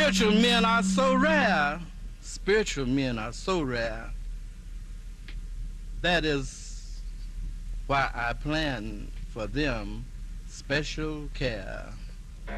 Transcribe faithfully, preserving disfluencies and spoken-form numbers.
Spiritual men are so rare. Spiritual men are so rare. That is why I plan for them special care.